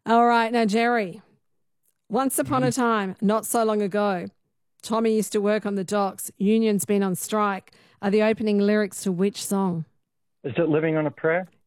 All right. Now, Jerry, once upon a time, not so long ago, Tommy used to work on the docks. Union's been on strike. Are the opening lyrics to which song? Is it Living on a Prayer?